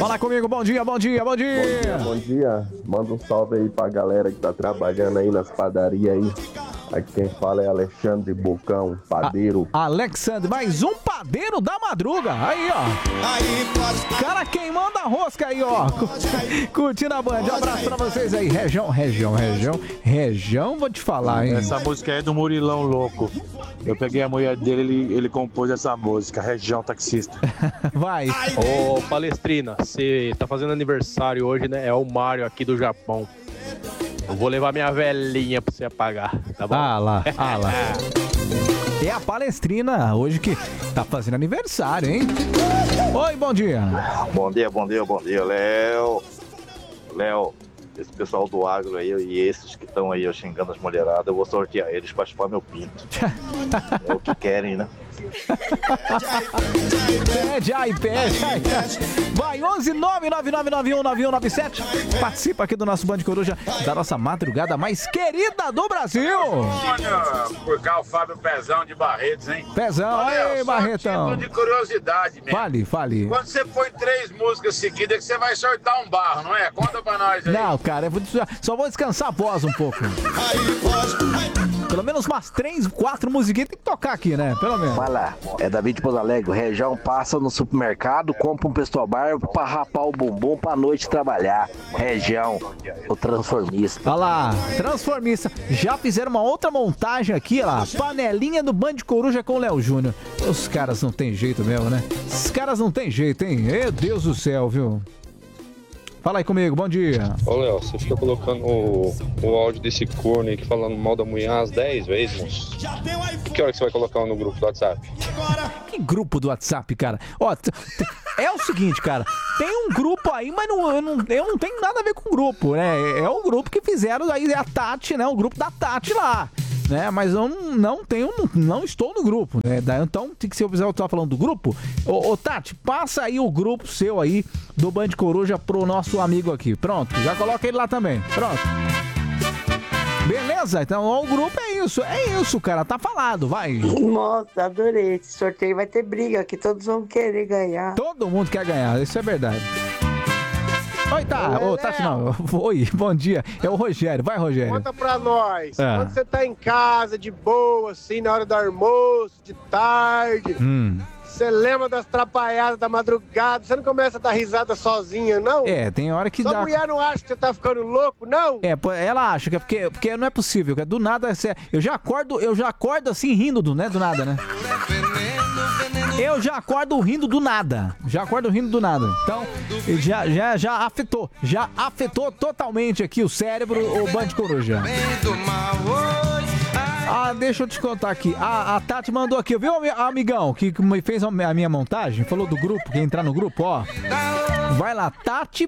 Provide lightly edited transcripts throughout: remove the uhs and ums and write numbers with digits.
Fala comigo, bom dia, bom dia, bom dia. Bom dia. Manda um salve aí pra galera que tá trabalhando aí nas padarias aí. Aqui quem fala é Alexandre Bocão, padeiro. Alexandre, mais um padeiro da madruga. Aí, ó. Cara queimando a rosca aí, ó. Curtindo a Band. Um abraço pra vocês aí. Região, vou te falar, hein. Essa música é do Murilão Louco. Eu peguei a mulher dele, ele compôs essa música, Região Taxista. Vai. Ô, Palestrina, você tá fazendo aniversário hoje, né? É o Mário aqui do Japão. Eu vou levar minha velhinha pra você apagar, tá bom? Ah lá. É a Palestrina hoje que tá fazendo aniversário, hein? Oi, bom dia. Bom dia, Léo, esse pessoal do agro aí e esses que estão aí xingando as mulheradas, eu vou sortear eles pra chupar meu pinto. É o que querem, né? Pede. Vai, 11999919197. Participa aqui do nosso Band Coruja, da nossa madrugada mais querida do Brasil. Olha, por cá o Fábio Pezão de Barretos, hein? Pezão, aí, Barretão. Título de curiosidade mesmo. Fale. Quando você põe 3 músicas seguidas, que você vai sortar um barro, não é? Conta pra nós aí. Não, cara, só vou descansar a voz um pouco. Pelo menos umas 3, 4 musiquinhas tem que tocar aqui, né? Pelo menos. Fala, é David de Pouso Alegre. O Região passa no supermercado, compra um Pestobar pra rapar o bumbum pra noite trabalhar. Região, o transformista. Olha lá, transformista. Já fizeram uma outra montagem aqui, ó lá. Panelinha do Band Coruja com o Léo Júnior. Os caras não tem jeito mesmo, né? Os caras não tem jeito, hein? Meu Deus do céu, viu? Fala aí comigo, bom dia. Ô, Léo, você fica colocando o áudio desse corno aí que falando mal da mulher umas 10 vezes, moço. Que hora que você vai colocar no grupo do WhatsApp? Que grupo do WhatsApp, cara? Ó, é o seguinte, cara. Tem um grupo aí, mas eu não tenho nada a ver com o grupo, né? É o grupo que fizeram aí, a Tati, né? O grupo da Tati lá. Né, mas eu não estou no grupo, né? Então, se eu estar falando do grupo, ô Tati, passa aí o grupo seu aí do Band Coruja pro nosso amigo aqui. Pronto, já coloca ele lá também. Pronto. Beleza? Então o grupo é isso, cara, tá falado, vai. Nossa, adorei. Esse sorteio vai ter briga, que todos vão querer ganhar. Todo mundo quer ganhar, isso é verdade. Oi, Tati, não. Oi, bom dia. É o Rogério. Vai, Rogério. Conta pra nós. Quando você tá em casa, de boa, assim, na hora do almoço, de tarde, você lembra das trapalhadas da madrugada, você não começa a dar risada sozinha, não? É, tem hora que Sua mulher não acha que você tá ficando louco, não? É, ela acha que é porque não é possível, que do nada, eu já acordo assim, rindo do nada, né? Eu já acordo rindo do nada. Então, já afetou totalmente aqui o cérebro, o Band Coruja. Deixa eu te contar aqui. A Tati mandou aqui, viu, amigão, que fez a minha montagem? Falou do grupo, quer entrar no grupo, ó. Vai lá, Tati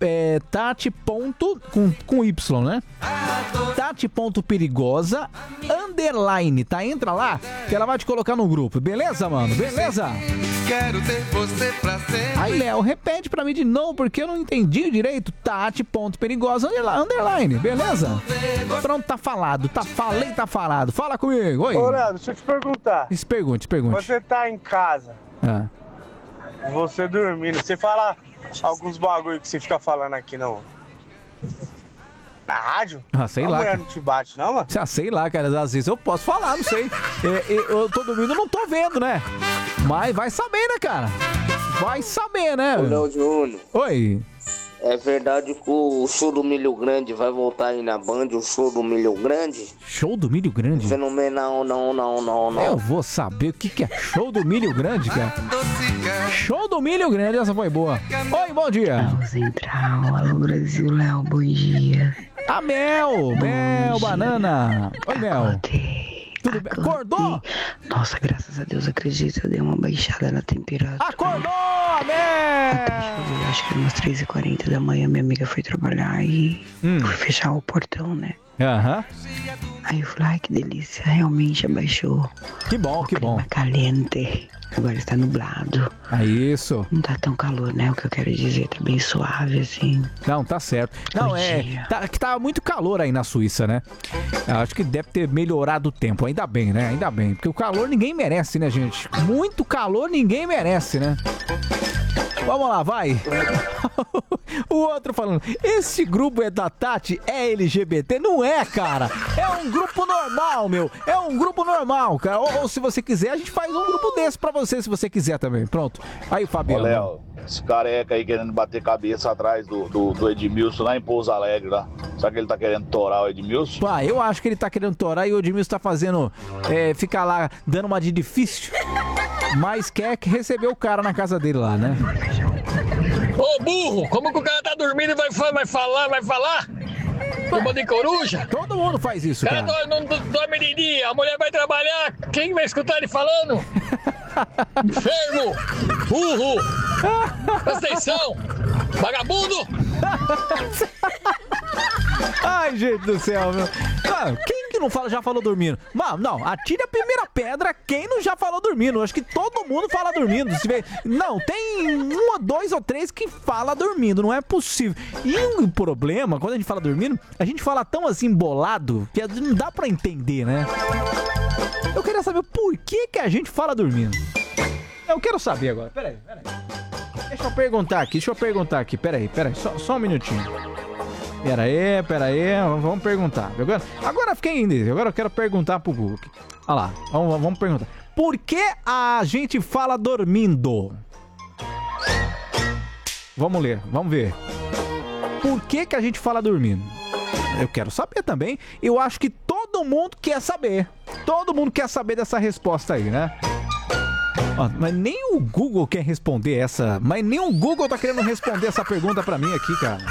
com Y, né? Tati.perigosa _ tá? Entra lá que ela vai te colocar no grupo, beleza, mano? Beleza? Quero ter você pra ser. Aí, Léo, repete pra mim de novo porque eu não entendi direito. Tati.perigosa _ beleza? Pronto, tá falado, tá falado. Fala comigo, oi. Ô, Léo, deixa eu te perguntar. Se pergunte. Você tá em casa, você dormindo, você fala alguns bagulho que você fica falando aqui, não? Na rádio? Sei a lá. A mulher não te bate, não, mano? Sei lá, cara. Às vezes eu posso falar, não sei. Eu tô dormindo, não tô vendo, né? Mas vai saber, né, cara? Vai saber, né? Ô, Léo Júnior. Oi. É verdade que o show do Milho Grande vai voltar aí na Band, o show do Milho Grande? Show do Milho Grande? Fenomenal, não. Eu vou saber o que é show do Milho Grande, cara. Show do Milho Grande, essa foi boa. Oi, bom dia. Alô Central, alô Brasil, Léo, bom dia. A Mel, banana. Oi, Mel. Tudo bem? Acordou? Nossa, graças a Deus, acredito, eu dei uma baixada na temperatura. Acordou, Mel! Acho que umas 3h40 da manhã minha amiga foi trabalhar e fui fechar o portão, né? Aí eu falei, ai que delícia, realmente abaixou. Que bom. Caliente. Agora está nublado. É isso. Não tá tão calor, né? O que eu quero dizer, tá bem suave, assim. Não, tá certo. Não, tá muito calor aí na Suíça, né? Acho que deve ter melhorado o tempo. Ainda bem, né? Ainda bem. Porque o calor ninguém merece, né, gente? Muito calor ninguém merece, né? Vamos lá, vai. O outro falando, esse grupo é da Tati, é LGBT? Não é, cara. É um grupo normal, meu. É um grupo normal, cara. Ou se você quiser, a gente faz um grupo desse pra você, se você quiser também. Pronto. Aí, Fabiano. Ô, Léo, esse careca aí querendo bater cabeça atrás do Edmilson lá em Pouso Alegre, lá. Será que ele tá querendo torar o Edmilson? Pá, eu acho que ele tá querendo torar e o Edmilson tá fazendo, ficar lá dando uma de difícil, mas quer receber o cara na casa dele lá, né? Ô burro, como que o cara tá dormindo e vai falar? Turma de coruja? Todo mundo faz isso, cara. O cara não dorme de dia, a mulher vai trabalhar, quem vai escutar ele falando? Enfermo! Burro! Presta atenção! Vagabundo! Ai, gente do céu, meu. Mano, quem que não fala, já falou dormindo? Mano, não, atire a primeira pedra quem não já falou dormindo. Acho que todo mundo fala dormindo. Se vê... Não, tem um, dois ou três que fala dormindo, não é possível. E o problema, quando a gente fala dormindo, a gente fala tão assim bolado que não dá pra entender, né? Eu queria saber por que a gente fala dormindo. Eu quero saber agora, peraí. Deixa eu perguntar aqui, peraí, só um minutinho. Pera aí, vamos perguntar. Agora fiquei indo, agora eu quero perguntar pro Google. Olha lá, vamos perguntar. Por que a gente fala dormindo? Vamos ler, vamos ver. Por que a gente fala dormindo? Eu quero saber também. Eu acho que todo mundo quer saber. Todo mundo quer saber dessa resposta aí, né? Ó, mas nem o Google quer responder essa... Mas nem o Google tá querendo responder essa pergunta pra mim aqui, cara.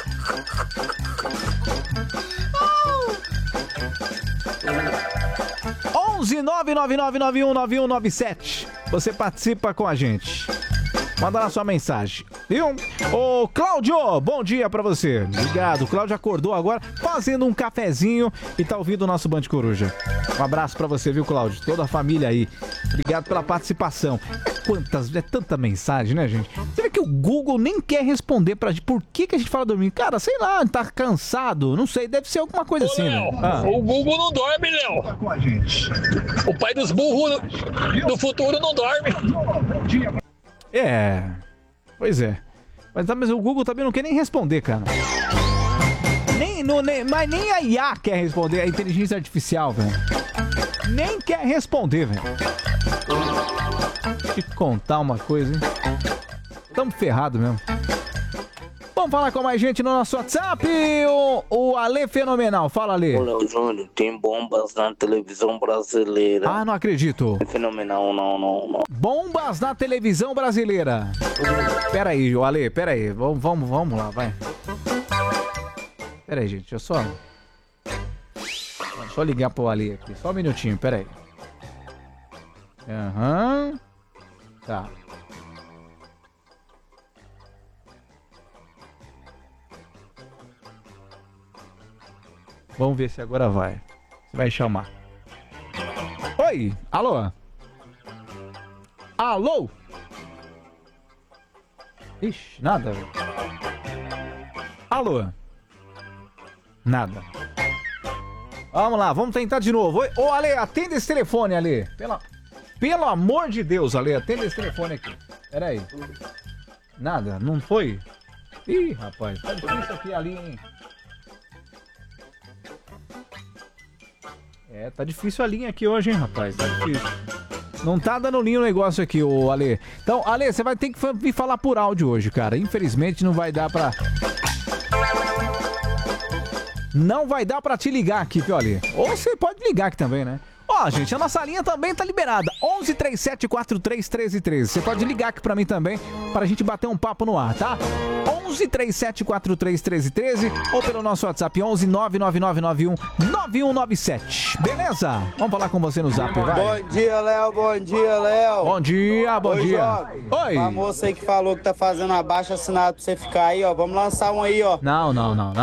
Oh! 11999919197. Você participa com a gente. Manda lá sua mensagem, viu? Ô, Cláudio, bom dia pra você. Obrigado, o Cláudio acordou agora fazendo um cafezinho e tá ouvindo o nosso Band Coruja. Um abraço pra você, viu, Cláudio? Toda a família aí. Obrigado pela participação. É tanta mensagem, né, gente? Você vê que o Google nem quer responder pra gente por que a gente fala dormindo. Cara, sei lá, tá cansado, não sei, deve ser alguma coisa assim, Léo, né? O Google não dorme, Léo. Com a gente. O pai dos burros do futuro não dorme. É, pois é. Mas o Google também não quer nem responder, cara. Mas nem a IA quer responder, a inteligência artificial, velho. Nem quer responder, velho. Deixa eu te contar uma coisa, hein? Tamo ferrado mesmo. Vamos falar com mais gente no nosso WhatsApp. O Ale Fenomenal. Fala, Ale. Ô, Léo Júnior, tem bombas na televisão brasileira. Ah, não acredito. É fenomenal, não. Bombas na televisão brasileira. Pera aí, Ale, pera aí. Vamos lá, vai. Pera aí, gente, deixa eu ligar pro Ale aqui. Só um minutinho, pera aí. Aham. Tá. Vamos ver se agora vai. Você vai chamar. Oi, alô? Alô? Ixi, nada, velho. Alô? Nada. Vamos lá, vamos tentar de novo. Ô, Ale, atenda esse telefone, Ale. Pelo amor de Deus, Ale, atenda esse telefone aqui. Pera aí. Nada, não foi? Ih, rapaz, tá difícil aqui ali, hein? É, tá difícil a linha aqui hoje, hein, rapaz? Tá difícil. Não tá dando linha o negócio aqui, ô Ale. Então, Ale, você vai ter que me falar por áudio hoje, cara. Infelizmente não vai dar pra... Não vai dar pra te ligar aqui, viu, Ale? Ou você pode ligar aqui também, né? Ó, gente, a nossa linha também tá liberada. 1137431313. Você pode ligar aqui pra mim também, pra gente bater um papo no ar, tá? 1137431313 ou pelo nosso WhatsApp 11999919197. Beleza? Vamos falar com você no Zap, vai. Bom dia, Léo. Bom dia, Léo. Bom dia, bom dia. Jovem, oi. A moça aí que falou que tá fazendo abaixo assinado pra você ficar aí, ó. Vamos lançar um aí, ó. Não,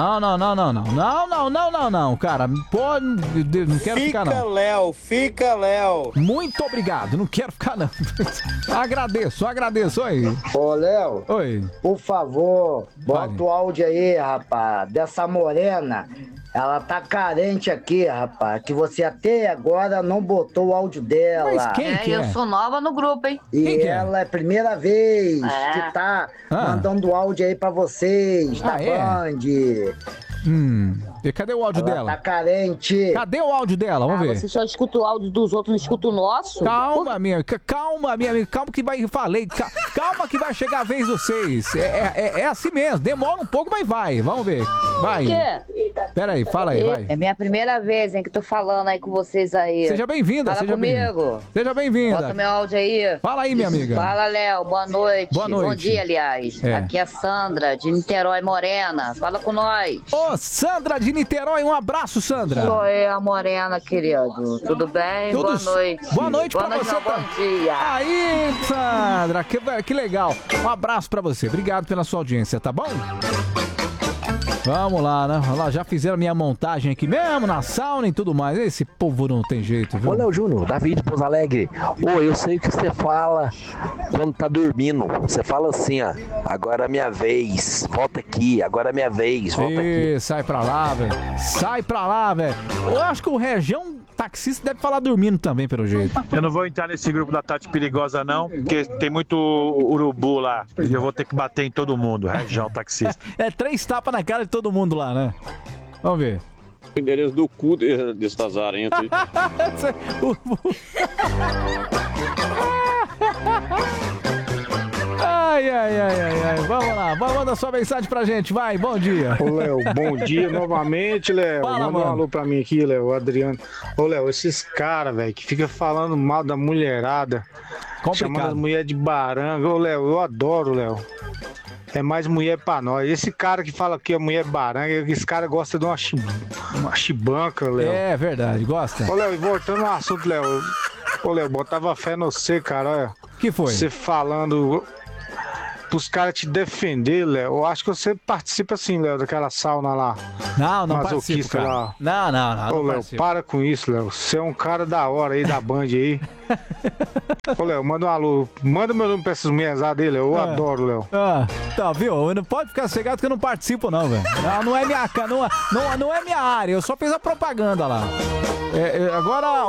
cara. Pode, não quero ficar, não. Fica, Léo. Muito obrigado, não quero ficar, não. Agradeço. Oi. Ô, Léo. Oi. Por favor, bota o áudio aí, rapaz, dessa morena Ela tá carente aqui, rapaz, que você até agora não botou o áudio dela. Mas quem que é? Eu sou nova no grupo, hein? E ela é a primeira vez que tá mandando áudio aí pra vocês, da Band. E cadê o áudio dela? Tá carente. Cadê o áudio dela? Vamos ver. Você só escuta o áudio dos outros, não escuta o nosso? Calma, minha amiga, calma que vai... Falei, calma que vai chegar a vez de vocês. É assim mesmo, demora um pouco, mas vai. Vamos ver. Vai. O quê? Pera aí, fala aí, vai. É minha primeira vez, hein, que tô falando aí com vocês aí. Seja bem-vinda, Fala comigo. Seja bem-vinda. Bota meu áudio aí. Fala aí, minha amiga. Fala, Léo, boa noite. Boa noite. Bom dia, aliás. Aqui é a Sandra, de Niterói Morena. Fala com nós. Ô, Sandra de Niterói, um abraço, Sandra. Sou eu, a Morena, querido. Tudo bem? Boa noite. Boa noite pra você. Não, bom dia. Aí, Sandra, que legal. Um abraço pra você. Obrigado pela sua audiência, tá bom? Vamos lá, né? Lá, já fizeram minha montagem aqui mesmo, na sauna e tudo mais. Esse povo não tem jeito, viu? Ô, Léo Júnior, Davi de Pouso Alegre. Ô, eu sei o que você fala quando tá dormindo. Você fala assim, ó. Agora é minha vez. Volta aqui. Agora é minha vez. Volta aqui. Sai pra lá, velho. Sai pra lá, velho. Eu acho que o Região taxista deve falar dormindo também, pelo jeito. Eu não vou entrar nesse grupo da Tati Perigosa, não, porque tem muito urubu lá. E eu vou ter que bater em todo mundo, Região taxista. 3 tapas na cara de todo mundo lá, né? Vamos ver. O endereço do cu desse Tazarento aí. Ai. Vamos lá, manda sua mensagem pra gente, vai, bom dia. Ô, Léo, bom dia novamente, Léo. Manda um alô pra mim aqui, Léo, Adriano. Ô, Léo, esses caras, velho, que fica falando mal da mulherada, chamando as mulheres de baranga. Ô, Léo, eu adoro, Léo. É mais mulher pra nós. Esse cara que fala que é mulher baranga, esse cara gosta de uma chibanca, Léo. É verdade, gosta. Ô, Léo, e voltando ao assunto, Léo. Ô, Léo, botava fé no você, cara, olha. Que foi? Você falando pros caras te defender, Léo. Eu acho que você participa assim, Léo, daquela sauna lá. Não participo, cara. Lá. Não. Ô, Léo, para com isso, Léo. Você é um cara da hora aí da Band aí. Ô, Léo, manda um alô. Manda meu nome pra essas mulherzadas dele, Léo. Eu adoro, Léo. Tá, viu? Não pode ficar cegado que eu não participo, não, velho. Não é minha não é minha área. Eu só fiz a propaganda lá. Agora,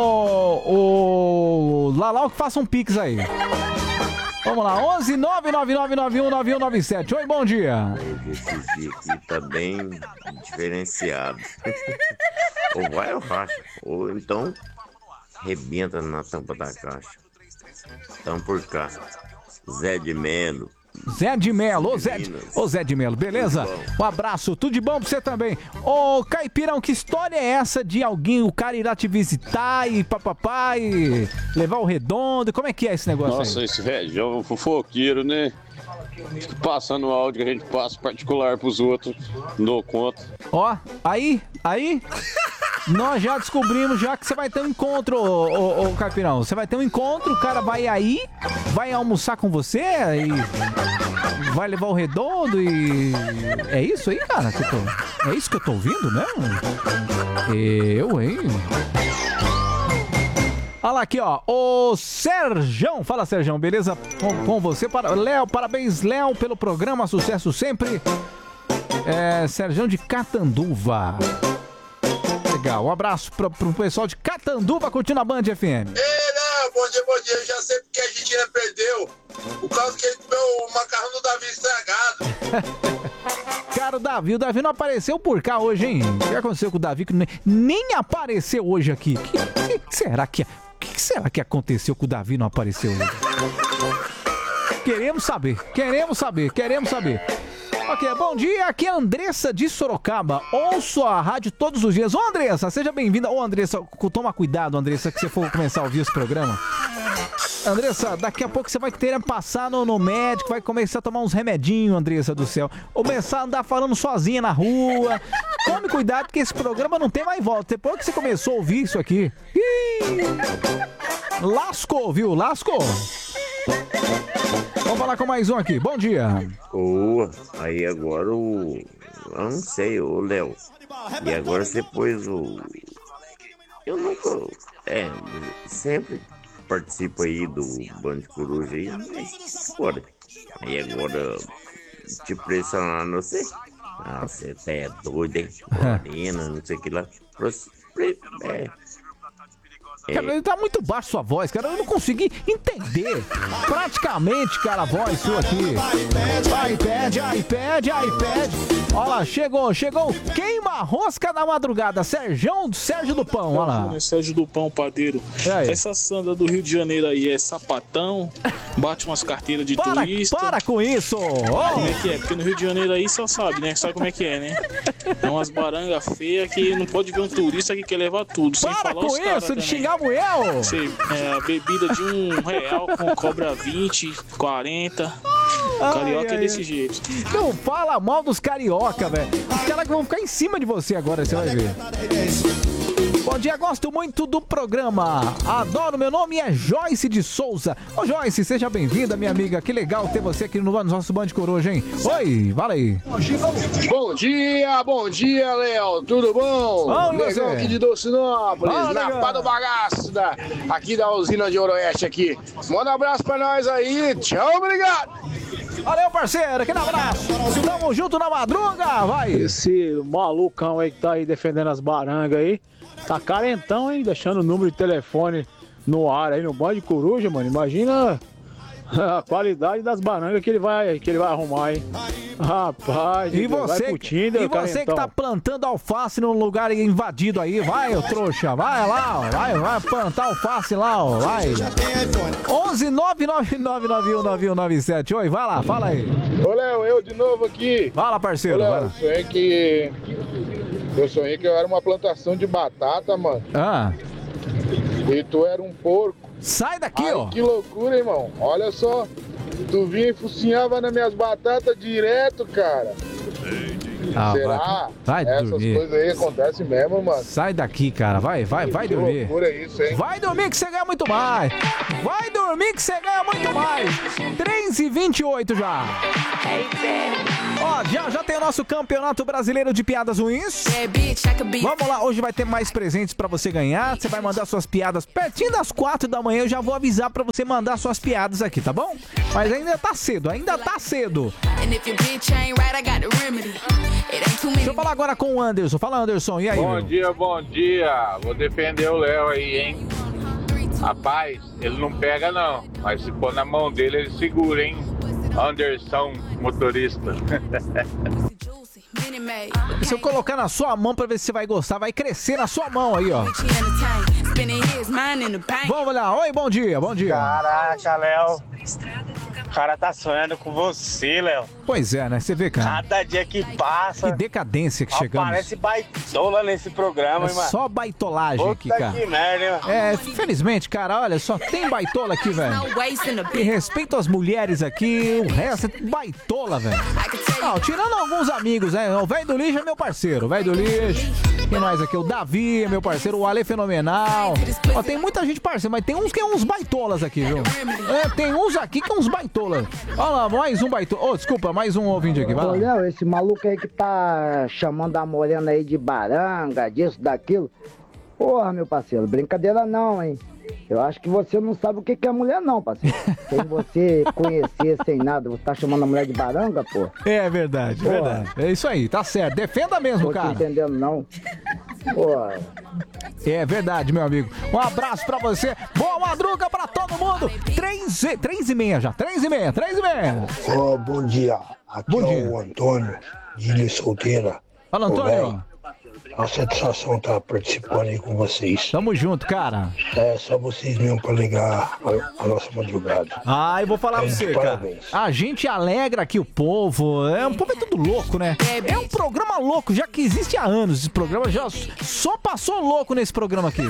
Lalau que faça um pix aí. Vamos lá, 11-99991-9197. Oi, bom dia. Esses dias aqui tá bem diferenciado. Ou vai ou racha, ou então rebenta na tampa da caixa. Então por cá, Zé de Melo. Zé de Melo, ô Zé de Melo, beleza? Um abraço, tudo de bom pra você também. Ô Caipirão, que história é essa de alguém, o cara irá te visitar e papapá e levar o redondo? Como é que é esse negócio? Nossa, aí? Esse velho é um fofoqueiro, né? Fica passando o áudio que a gente passa particular pros outros, não dou conta. Ó, aí, nós já descobrimos já que você vai ter um encontro, ô Caipirão. Você vai ter um encontro, o cara vai aí, vai almoçar com você e vai levar o redondo e... É isso aí, cara? É isso que eu tô ouvindo mesmo? Hein? Olha lá aqui, ó, o Serjão. Fala, Serjão, beleza? Com você. Léo, parabéns, Léo, pelo programa, sucesso sempre. Serjão de Catanduva. Legal, um abraço pro pessoal de Catanduva curtindo a Band FM. Não, bom dia, eu já sei porque a Argentina perdeu. Por causa que ele comeu o macarrão do Davi estragado. Cara, o Davi não apareceu por cá hoje, hein? O que aconteceu com o Davi que nem apareceu hoje aqui? O que será que aconteceu com o Davi não apareceu hoje? Queremos saber. Ok, bom dia, aqui é a Andressa de Sorocaba. Ouço a rádio todos os dias. Ô, Andressa, seja bem-vinda. Ô, Andressa, toma cuidado, Andressa, que você for começar a ouvir esse programa. Andressa, daqui a pouco você vai ter que passar no médico, vai começar a tomar uns remedinhos, Andressa do céu. Começar a andar falando sozinha na rua. Tome cuidado que esse programa não tem mais volta. Depois que você começou a ouvir isso aqui... Lascou, viu? Lascou. Vamos falar com mais um aqui. Bom dia. Aí agora eu não sei, Léo. E agora você pôs eu nunca... sempre participo aí do Band Coruja aí, mas agora. Aí agora te pressionar, não sei. Ah, você é doido, hein? Morena, não sei o que lá. Cara, ele tá muito baixo sua voz, cara. Eu não consegui entender praticamente, cara, a voz sua aqui. iPad. Olha lá, chegou. Queima-rosca da madrugada. Sérgio do Pão, olha lá. Sérgio do Pão, padeiro. Essa Sandra do Rio de Janeiro aí é sapatão, bate umas carteiras de turista. Para com isso! Como é que é? Porque no Rio de Janeiro aí só sabe, né? Sabe como é que é, né? É umas barangas feias que não pode ver um turista que quer levar tudo. Sem Para falar com isso, de xingar a mulher! Bebida de R$1 com cobra 20, 40. Carioca é desse jeito. Não fala mal dos carioca, velho. Os caras vão ficar em cima de você agora, você vai ver. Bom dia, gosto muito do programa. Adoro, meu nome é Joyce de Souza. Ô Joyce, seja bem-vinda, minha amiga. Que legal ter você aqui no nosso Band Coruja, hein? Oi, fala aí. Bom dia, Léo. Tudo bom? Legal aqui de Docinópolis, na pá do bagaço, aqui da usina de Oroeste aqui. Manda um abraço pra nós aí. Tchau, obrigado. Valeu, parceiro. Aquele abraço. Tamo junto na madruga, vai. Esse malucão aí que tá aí defendendo as barangas aí. Tá carentão, hein? Deixando o número de telefone no ar aí no Band Coruja, mano. Imagina a qualidade das barangas que ele vai arrumar, hein? Rapaz, e você, vai pro Tinder, e você que tá plantando alface num lugar invadido aí, vai, ô trouxa, vai lá, vai plantar alface lá, ó, vai. 11-999919197. Oi, vai lá, fala aí. Ô, Léo, eu de novo aqui. Fala, parceiro. Ô, Léo, eu sonhei que eu era uma plantação de batata, mano. E tu era um porco. Sai daqui, ó. Que loucura, irmão. Olha só. Tu vinha e focinhava nas minhas batatas direto, cara. Será? Vai Essas dormir. coisas aí acontecem mesmo, mano. Sai daqui, cara. Vai Que dormir. loucura é isso, hein? Vai dormir que você ganha muito mais. Vai dormir que você ganha muito mais. 3h28 já. Ó, já tem o nosso Campeonato Brasileiro de Piadas Ruins. Vamos lá, hoje vai ter mais presentes pra você ganhar. Você vai mandar suas piadas pertinho das 4 da manhã. Eu já vou avisar pra você mandar suas piadas aqui, tá bom? Mas ainda tá cedo. Deixa eu falar agora com o Anderson. Fala, Anderson, e aí? Bom dia. Vou defender o Léo aí, hein? Rapaz, ele não pega não, mas se pôr na mão dele, ele segura, hein? Anderson, motorista. Se eu colocar na sua mão pra ver se você vai gostar, vai crescer na sua mão aí, ó. Vamos lá. Oi, bom dia. Caraca, Léo. O cara tá sonhando com você, Léo. Pois é, né? Você vê, cara. Cada dia que passa. Que decadência que chegamos. Parece baitola nesse programa, hein, mano? Só baitolagem aqui, cara. Que merda, hein, mano? Felizmente, cara, olha, só tem baitola aqui, velho. E respeito às mulheres aqui, o resto é baitola, velho. Não, tirando alguns amigos, né? O velho do lixo é meu parceiro. Quem mais aqui? O Davi é meu parceiro, o Ale Fenomenal. Ó, tem muita gente parceiro, mas tem uns que é uns baitolas aqui, viu? Tem uns aqui que é uns baitolas. Olha lá, mais um baitola. Desculpa, mais um ouvinte aqui, vai lá. Olha, esse maluco aí que tá chamando a morena aí de baranga, disso, daquilo. Porra, meu parceiro, brincadeira não, hein? Eu acho que você não sabe o que é mulher não, parceiro. Sem você conhecer, sem nada, você tá chamando a mulher de baranga, pô? É verdade, verdade. É isso aí, tá certo. Defenda mesmo, cara. Não tô entendendo não. Pô. É verdade, meu amigo. Um abraço pra você. Boa madruga pra todo mundo. 3h30 já. 3h30. Ó, bom dia. Aqui é o Antônio, de Ilha Solteira. Fala, Antônio. A satisfação tá participando aí com vocês. Tamo junto, cara. É, só vocês mesmo pra ligar a nossa madrugada. Eu vou falar pra você, parabéns. cara. A gente alegra aqui o povo. O povo é tudo louco, né? É um programa louco, já que existe há anos. Esse programa já só passou louco nesse programa aqui.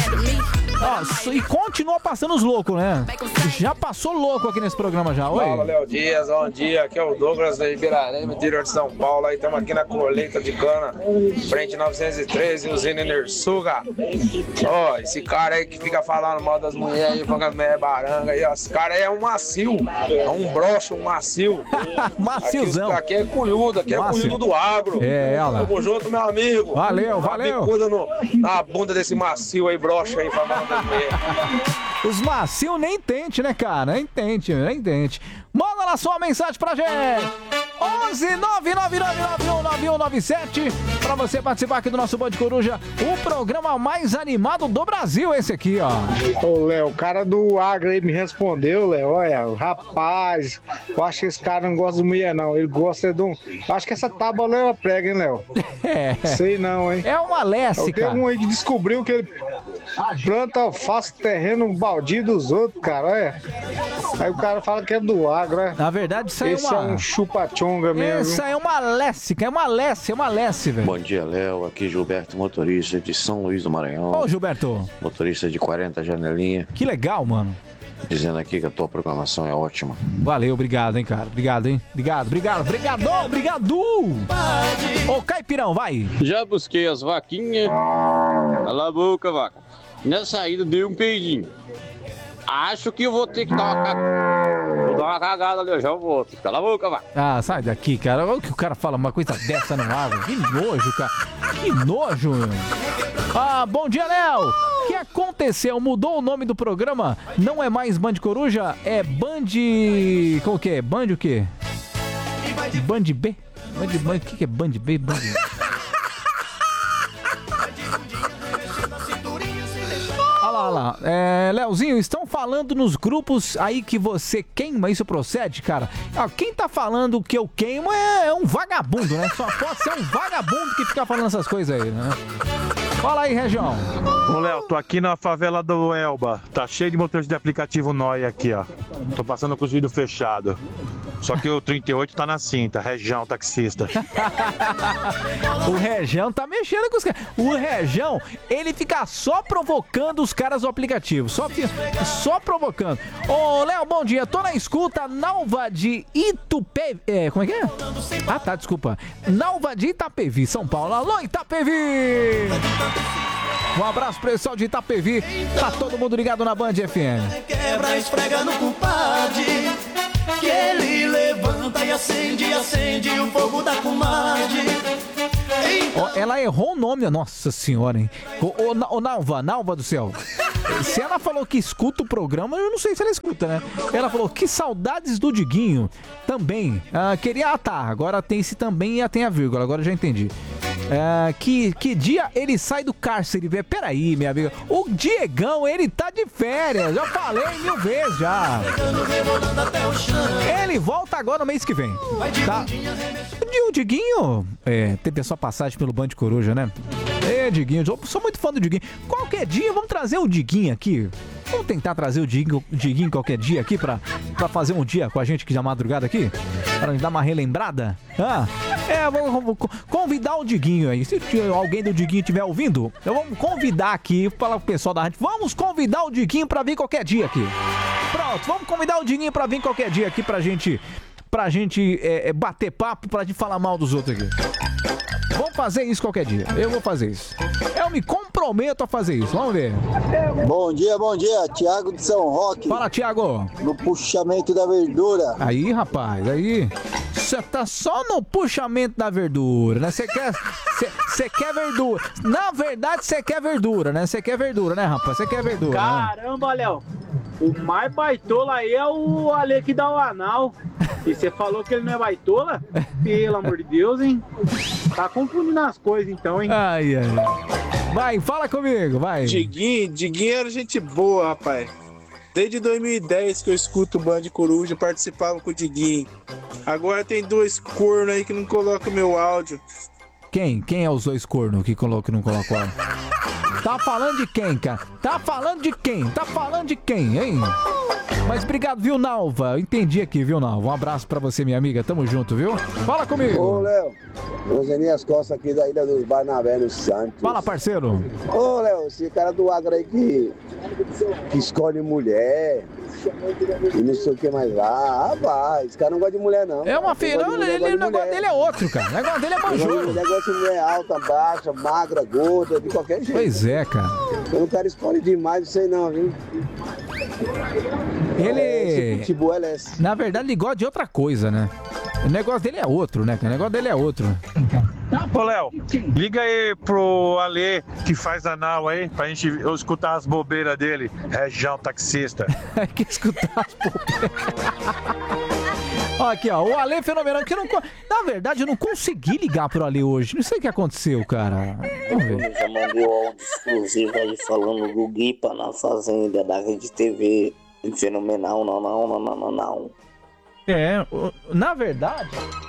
E continua passando os loucos, né? Já passou louco aqui nesse programa já. Oi. Fala, Léo Dias, bom dia. Aqui é o Douglas da Ibirarema, interior de São Paulo. Aí estamos aqui na colheita de cana, frente 913, usina Enersuga. Ó, esse cara aí que fica falando mal das mulheres aí, falando que as mulheres é baranga aí, ó. Esse cara aí é um macio, é um broxo, um macio. Maciozão. Aqui é cunhudo, aqui é cunhudo do agro. Ela. Tamo junto, meu amigo. Valeu. Bicuda na bunda desse macio aí, broxo aí, falando das mulheres. Os macios nem tente, né, cara? Nem tente. Manda lá sua mensagem pra gente. 11999919197 pra você participar aqui do nosso Band Coruja, o programa mais animado do Brasil, esse aqui, ó. Ô, Léo, o cara do Agro aí me respondeu, Léo, olha, rapaz, eu acho que esse cara não gosta de mulher, não, ele gosta de um... Acho que essa tábua leva prega, hein, Léo? Sei não, hein? É uma Lessie, cara. Tem um aí que descobriu que ele planta alface terreno baldio dos outros, cara, olha. Aí o cara fala que é do Agro, né? Na verdade, isso aí Esse é um chupa-chonga mesmo. Isso aí é uma Lessie, velho. Bom dia, Léo. Aqui Gilberto, motorista de São Luís do Maranhão. Ô, Gilberto. Motorista de 40 janelinha. Que legal, mano. Dizendo aqui que a tua programação é ótima. Valeu, obrigado, hein, cara. Obrigado, hein. Obrigado. Ô, Caipirão, vai. Já busquei as vaquinhas. Cala a boca, vaca. Na saída dei um peidinho. Acho que eu vou ter que dar uma cagada ali, eu já volto. Cala a boca, vaca. Ah, sai daqui, cara. Olha o que o cara fala, uma coisa dessa no ar. Que nojo, cara. Que nojo, meu. Ah, bom dia, Léo. O que aconteceu? Mudou o nome do programa? Não é mais Band Coruja? É Band... Como que é? Band o quê? Band B? Band... O que é Band B? Band... Olha lá. Leozinho, estão falando nos grupos aí que você queima, isso procede, cara? Ah, quem tá falando que eu queimo é um vagabundo, né? Só pode ser um vagabundo que fica falando essas coisas aí, né? Fala aí, Região. Ô, Léo, tô aqui na favela do Elba. Tá cheio de motores de aplicativo Noi aqui, ó. Tô passando com os vidros fechados. Só que o 38 tá na cinta, Região taxista. O Região tá mexendo com os caras. O Região, ele fica só provocando os caras do aplicativo. Só provocando. Ô, Léo, bom dia. Tô na escuta, Nalva de Itupe... como é que é? Ah, tá, desculpa. Nalva de Itapevi, São Paulo. Alô, Itapevi! Um abraço pro pessoal de Itapevi. Tá todo mundo ligado na Band FM. Quebra, esfrega no compadre, que ele levanta e acende o fogo da comadre. Ela errou o nome, nossa senhora, hein? Ô, Nalva do céu. Se ela falou que escuta o programa, eu não sei se ela escuta, né? Ela falou que saudades do Diguinho também. Agora tem esse também e tem a vírgula, agora eu já entendi. Que dia ele sai do cárcere? Peraí, minha amiga. O Diegão, ele tá de férias. Já falei 1000 vezes já. Ele volta agora no mês que vem. Tá? O Diguinho teve a sua passagem pelo Band Coruja, né? Diguinho, eu sou muito fã do Diguinho. Qualquer dia, vamos trazer o Diguinho aqui. Vamos tentar trazer o Diguinho qualquer dia aqui pra fazer um dia com a gente aqui na madrugada aqui? Pra dar uma relembrada? Vamos convidar o Diguinho aí. Se alguém do Diguinho estiver ouvindo, vamos convidar aqui, falar pro pessoal da rádio. Vamos convidar o Diguinho pra vir qualquer dia aqui. Pronto, vamos convidar o Diguinho pra vir qualquer dia aqui pra gente bater papo, pra gente falar mal dos outros aqui. Vamos fazer isso qualquer dia. Eu vou fazer isso. Eu me comprometo a fazer isso. Vamos ver. Bom dia. Tiago de São Roque. Fala, Tiago. No puxamento da verdura. Aí, rapaz, aí. Você tá só no puxamento da verdura, né? Você quer verdura. Na verdade, você quer verdura, né? Você quer verdura, né, rapaz? Você quer verdura. Caramba, né? Léo. O mais baitola aí é o Ale que dá o anal. E você falou que ele não é baitola? Pelo amor de Deus, hein? Tá confundindo as coisas então, hein? Ai. Vai, fala comigo, vai. Diguinho era gente boa, rapaz. Desde 2010 que eu escuto o Band Coruja, participava com o Diguinho. Agora tem 2 cornos aí que não colocam o meu áudio. Quem é os 2 cornos que coloca e não coloca o áudio? Tá falando de quem, cara? Tá falando de quem, hein? Mas obrigado, viu, Nalva? Eu entendi aqui, viu, Nalva? Um abraço pra você, minha amiga. Tamo junto, viu? Fala comigo. Ô, Léo. Rosenias Costa aqui da Ilha dos Barnabé, no Santos. Fala, parceiro. Ô, Léo, esse cara do Agro aí que escolhe mulher e não sei o que mais lá. Rapaz, esse cara não gosta de mulher, não. É uma feira, o negócio dele é outro, cara. O negócio dele é manjuro. O negócio de mulher alta, baixa, magra, gorda, de qualquer jeito. Pois é, cara. Eu não quero escolher demais, não sei não, viu? Ele... pitbull é esse. Na verdade, ele gosta de outra coisa, né? O negócio dele é outro, né? O negócio dele é outro. Ô, Léo, liga aí pro Ale que faz anal aí, pra gente escutar as bobeiras dele. Região taxista. Que escutar as bobeiras. Aqui, ó, o Ale fenomenal, que eu não... Na verdade, eu não consegui ligar pro Ale hoje. Não sei o que aconteceu, cara. Vamos ver. Eu já mandei o áudio exclusivo aí falando do Guipa na Fazenda da Rede TV. Fenomenal, não. É, na verdade...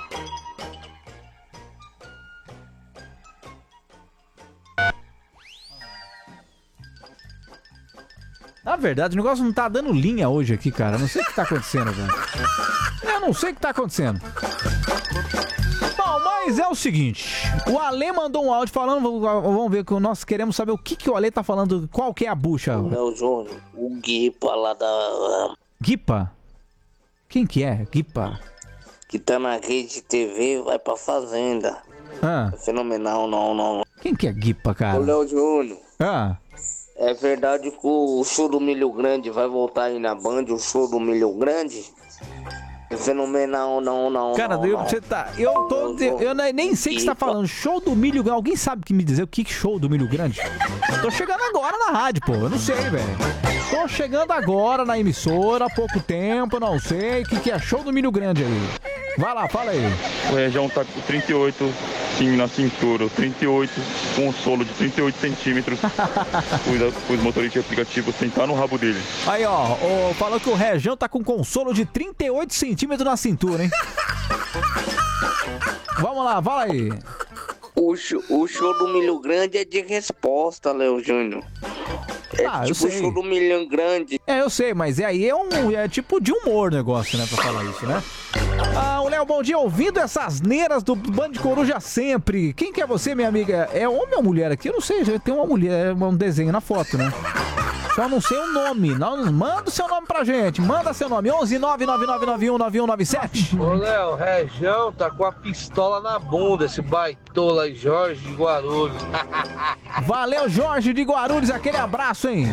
Na verdade, o negócio não tá dando linha hoje aqui, cara. Eu não sei o que tá acontecendo, velho. Eu não sei o que tá acontecendo. Bom, mas é o seguinte. O Ale mandou um áudio falando... Vamos ver, que nós queremos saber o que o Ale tá falando. Qual que é a bucha? Léo Júnior, o Guipa lá da... Guipa? Quem que é? Guipa? Que tá na Rede TV, vai pra Fazenda. Fenomenal, não. Quem que é Guipa, cara? O Léo Júnior. É verdade que o show do Milho Grande vai voltar aí na Band, o show do Milho Grande? É fenomenal, não. Cara, você tá... Eu nem sei o que você tá falando. Show do Milho Grande. Alguém sabe que me dizer o que show do Milho Grande? Tô chegando agora na rádio, pô. Eu não sei, velho. Tô chegando agora na emissora há pouco tempo, não sei. O que é show do Milho Grande aí? Vai lá, fala aí. O Região tá com 38 sim na cintura, 38 com um solo de 38 centímetros. Os motoristas de aplicativo sentar no rabo dele. Aí, ó, falou que o Região tá com consolo de 38 centímetros na cintura, hein? Vamos lá, fala aí. O show do Milho Grande é de resposta, Léo Júnior. É tipo o show do Milho Grande. É, eu sei, mas aí é tipo de humor o negócio, né, pra falar isso, né? O Léo, bom dia, ouvindo essas neiras do Band Coruja sempre. Quem que é você, minha amiga? É homem ou mulher aqui? Eu não sei, já tem uma mulher, um desenho na foto, né? Só não sei o nome. Manda o seu nome pra gente. Manda seu nome. 11 999919197. Ô, Léo, Região tá com a pistola na bunda, esse baitola aí, Jorge de Guarulhos. Valeu, Jorge de Guarulhos. Aquele abraço, hein?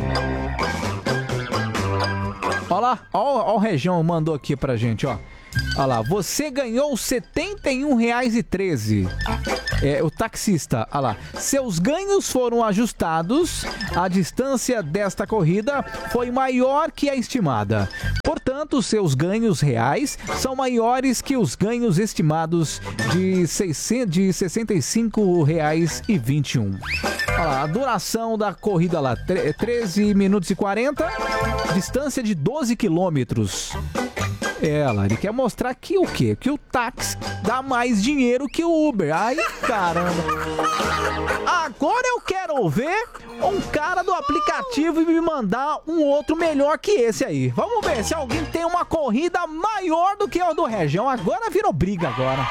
Olha lá. Ó o Região mandou aqui pra gente, ó. Olha lá, você ganhou R$ 71,13. O taxista, olha lá. Seus ganhos foram ajustados. A distância desta corrida foi maior que a estimada. Portanto, seus ganhos reais são maiores que os ganhos estimados de R$ 65,21. Olha lá, a duração da corrida lá, 13 minutos e 40. Distância de 12 quilômetros. Ele quer mostrar que o quê? Que o táxi dá mais dinheiro que o Uber. Ai, caramba. Agora eu quero ver um cara do aplicativo e me mandar um outro melhor que esse aí. Vamos ver se alguém tem uma corrida maior do que a do Região. Agora virou briga agora.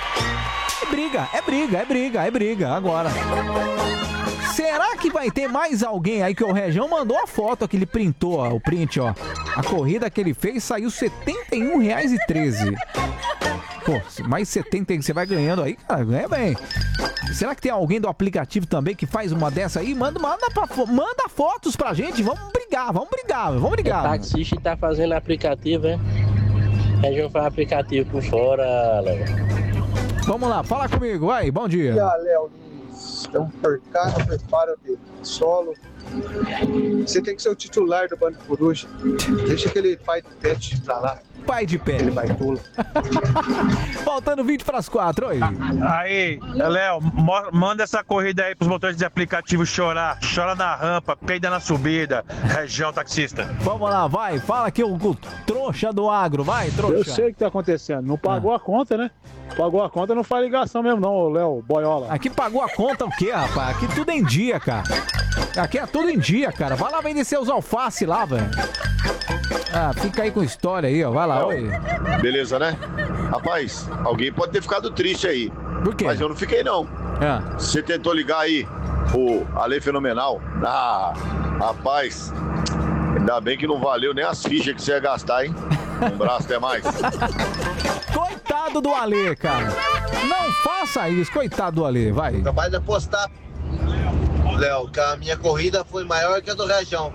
É briga agora. Será que vai ter mais alguém aí que o Região mandou a foto que ele printou, ó, o print, ó. A corrida que ele fez saiu R$ 71,13. Pô, mais 70 que você vai ganhando aí, cara, ganha bem. Será que tem alguém do aplicativo também que faz uma dessa aí? Manda fotos pra gente, vamos brigar. O taxista tá fazendo aplicativo, hein? Região faz aplicativo por fora, Léo. Vamos lá, fala comigo, vai, bom dia. Léo, então, percado, preparo de solo. Você tem que ser o titular do Band Coruja. Deixa aquele pai de pet pra lá. Pai de pet. Ele baitola. Faltando 20 para as 4, oi. Aí, Léo, manda essa corrida aí pros motores de aplicativo chorar. Chora na rampa, peida na subida. Região taxista. Vamos lá, vai. Fala aqui o trouxa do agro. Vai, trouxa. Eu sei o que tá acontecendo. Não pagou a conta, né? Pagou a conta, não faz ligação mesmo não, Léo, boiola. Aqui pagou a conta o quê, rapaz? Aqui tudo em dia, cara. Aqui é tudo em dia, cara. Vai lá vender seus alface lá, velho. Fica aí com história aí, ó. Vai lá, oi. Beleza, né? Rapaz, alguém pode ter ficado triste aí. Por quê? Mas eu não fiquei, não. Você tentou ligar aí o Ale Fenomenal? Rapaz, ainda bem que não valeu nem as fichas que você ia gastar, hein? Um abraço, até mais. Coitado do Ale, cara. Não faça isso, coitado do Ale, vai. Capaz de apostar, Léo, que a minha corrida foi maior que a do Região.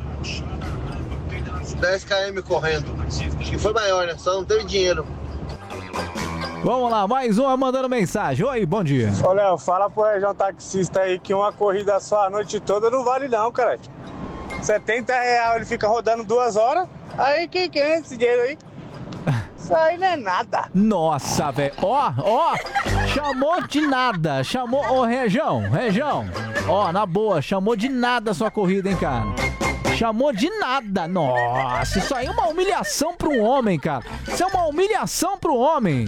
10 km correndo. E foi maior, né? Só não teve dinheiro. Vamos lá, mais uma mandando mensagem. Oi, bom dia. Ô, Léo, fala pro Região taxista aí que uma corrida só a noite toda não vale não, cara. R$70 ele fica rodando 2 horas. Aí quem quer esse dinheiro aí? Isso aí não é nada. Nossa, velho. Ó, chamou de nada. Chamou, ô, Região. Ó, na boa, chamou de nada a sua corrida, hein, cara. Chamou de nada. Nossa, isso aí é uma humilhação para um homem, cara. Isso é uma humilhação para o homem.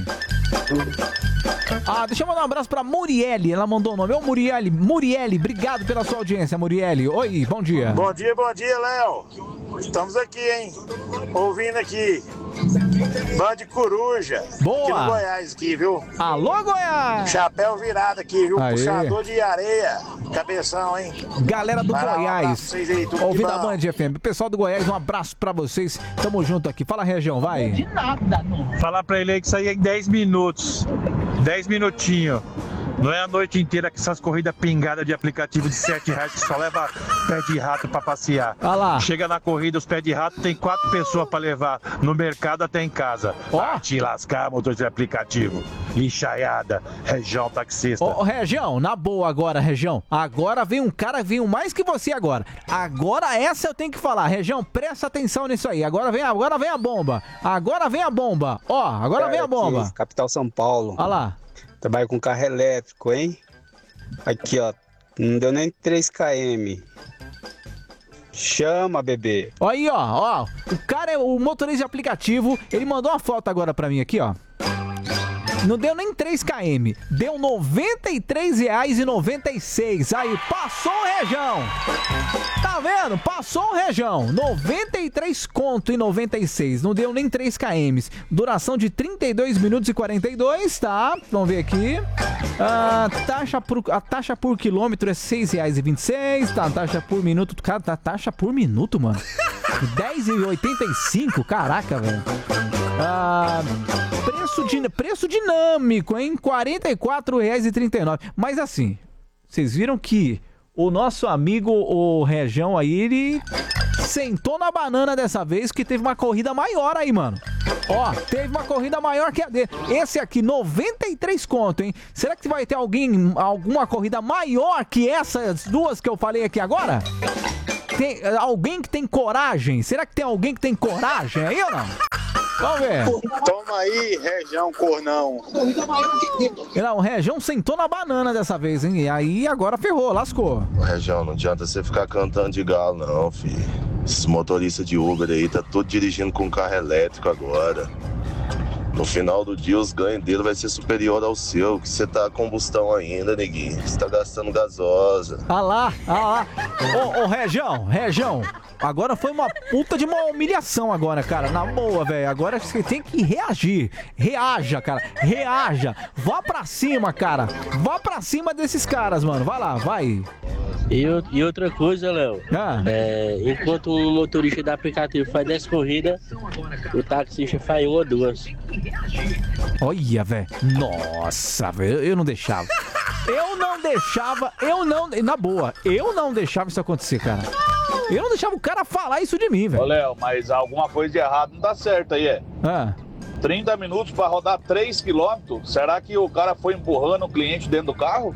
Deixa eu mandar um abraço pra Murielle. Ela mandou o nome. Ô, Murielle, obrigado pela sua audiência, Murielle. Oi, bom dia. Bom dia, Léo. Estamos aqui, hein? Ouvindo aqui. Band Coruja. Boa. Aqui no Goiás, aqui, viu? Alô, Goiás. Chapéu virado aqui, viu? Aê. Puxador de areia. Cabeção, hein? Galera do Goiás. Ouvindo a Band Band FM. Pessoal do Goiás, um abraço pra vocês. Tamo junto aqui. Fala, Região, vai. De nada, não. Falar pra ele aí que isso aí é em 10 minutos. 10 minutinhos. Não é a noite inteira que essas corridas pingadas de aplicativo de R$7 que só leva pé de rato pra passear. Ah lá. Chega na corrida, os pés de rato tem 4 pessoas pra levar no mercado até em casa. Vai te lascar, motorista de aplicativo. Lixaiada, Região taxista. Ô, Região, na boa agora, Região. Agora vem um cara, veio mais que você agora. Agora essa eu tenho que falar. Região, presta atenção nisso aí. Agora vem a bomba. Agora vem a bomba. Ó, agora vem a bomba. Aqui, capital São Paulo. Olha lá. Trabalho com carro elétrico, hein? Aqui, ó. Não deu nem 3 km. Chama, bebê. Ó aí, ó. O cara é o motorista de aplicativo. Ele mandou uma foto agora pra mim aqui, ó. Não deu nem 3 km. Deu R$ 93,96. Aí, passou o Região. Tá vendo? Passou o Região. 93,96. Não deu nem 3 km. Duração de 32 minutos e 42, tá? Vamos ver aqui. A taxa por quilômetro é R$ 6,26. Tá, taxa por minuto. Cara, tá taxa por minuto, mano. 10,85. Caraca, velho. Preço dinâmico, hein? R$ 44,39. Mas assim, vocês viram que o nosso amigo, o Região aí, ele sentou na banana dessa vez, que teve uma corrida maior aí, mano. Ó, teve uma corrida maior que a dele. Esse aqui, 93 conto, hein? Será que vai ter alguma corrida maior que essas duas que eu falei aqui agora? Tem alguém que tem coragem? Será que tem alguém que tem coragem aí ou não? Vamos ver. Toma aí, Região Cornão. Não, o Região sentou na banana dessa vez, hein? E aí agora ferrou, lascou. Região, não adianta você ficar cantando de galo, não, filho. Esses motoristas de Uber aí tá tudo dirigindo com carro elétrico agora. No final do dia, os ganhos dele vai ser superior ao seu, que você tá a combustão ainda, neguinho. Você tá gastando gasosa. Ah lá. Ô, Região. Agora foi uma puta de uma humilhação agora, cara. Na boa, velho. Agora você tem que reagir. Reaja, cara. Reaja. Vá pra cima, cara. Vá pra cima desses caras, mano. Vai lá, vai. E outra coisa, Léo. Enquanto um motorista de aplicativo faz 10 corridas, o taxista faz 1 ou 2. Olha, velho. Nossa, velho. Eu não deixava. Na boa, eu não deixava isso acontecer, cara. Eu não deixava o cara falar isso de mim, velho. Ô, Léo, mas alguma coisa de errado não tá certo aí, 30 minutos pra rodar 3 km? Será que o cara foi empurrando o cliente dentro do carro?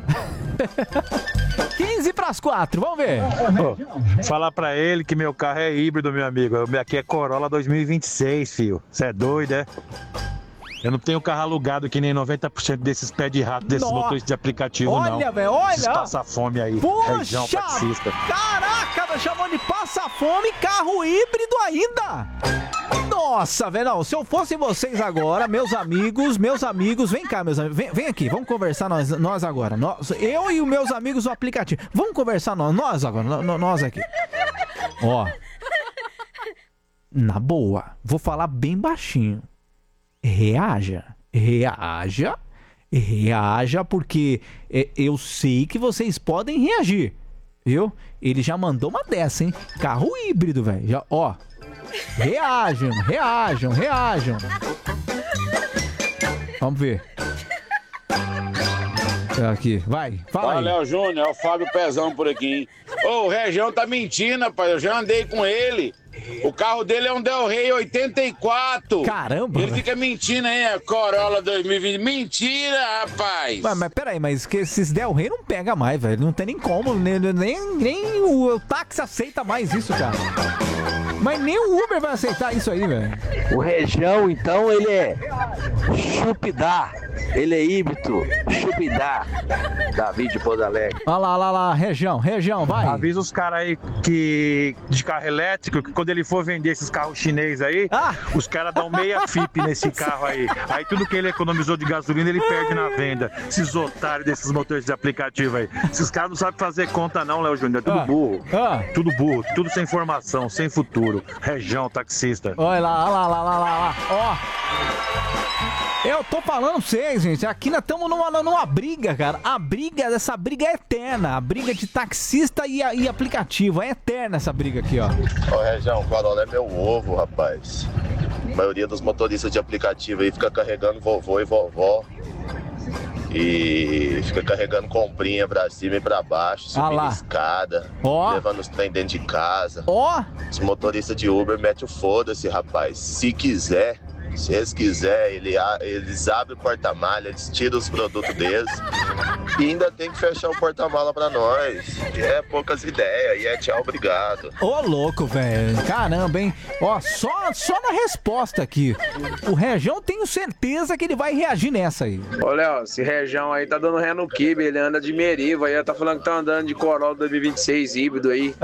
15:04, vamos ver. Falar pra ele que meu carro é híbrido, meu amigo. Aqui é Corolla 2026, filho. Você é doido, é? Eu não tenho carro alugado que nem 90% desses pés de rato, desses motoristas de aplicativo, não. Olha, velho, olha. Esses passa-fome aí, Região taxista. Caraca, chamou de passa-fome, carro híbrido ainda. Nossa, velho, não, se eu fosse vocês agora, meus amigos, vem cá, meus amigos, vem aqui, vamos conversar nós agora. Eu e os meus amigos do aplicativo, vamos conversar nós agora, nós aqui. Ó, na boa, vou falar bem baixinho. Reaja, porque eu sei que vocês podem reagir, viu? Ele já mandou uma dessa, hein? Carro híbrido, velho. Ó, reajam. Vamos ver. Aqui, vai, fala aí. Léo Júnior, é o Fábio Pezão por aqui, hein? Ô, o Região tá mentindo, rapaz. Eu já andei com ele. O carro dele é um Del Rey 84. Caramba. Ele fica mentindo aí, a Corolla 2020. Mentira, rapaz. Mas peraí, mas que esses Del Rey não pega mais, velho. Não tem nem como, nem o táxi aceita mais isso, cara. Mas nem o Uber vai aceitar isso aí, velho. O Região, então, ele é chupidar. Ele é híbrido, chupidar. Davi de Porto Alegre. Olha lá, Região, vai. Avisa os caras aí de carro elétrico que quando ele for vender esses carros chineses aí, os caras dão meia FIP nesse carro aí. Aí tudo que ele economizou de gasolina, ele perde na venda. Esses otários desses motores de aplicativo aí. Esses caras não sabem fazer conta não, Léo Júnior. É tudo burro. Tudo burro, tudo sem formação, sem futuro. Região, taxista. Olha lá. Ó. Eu tô falando pra vocês, gente. Aqui nós estamos numa briga, cara. Essa briga é eterna. A briga de taxista e aplicativo. É eterna essa briga aqui, ó. Ô, Região, o Corolla é meu ovo, rapaz. A maioria dos motoristas de aplicativo aí fica carregando vovô e vovó. E fica carregando comprinha pra cima e pra baixo, subindo escada, levando os trem dentro de casa. Os motoristas de Uber metem o foda-se, rapaz. Se quiser, se eles quiserem, eles abrem o porta-malha, eles tiram os produtos deles e ainda tem que fechar o porta-mala pra nós. E é poucas ideias, e é tchau, obrigado. Ô, louco, velho. Caramba, hein? Ó, só na resposta aqui. O Região, tenho certeza que ele vai reagir nessa aí. Ô, Léo, esse Região aí tá dando ré no Kibe, ele anda de Meriva aí, tá falando que tá andando de Corolla 2026 híbrido aí.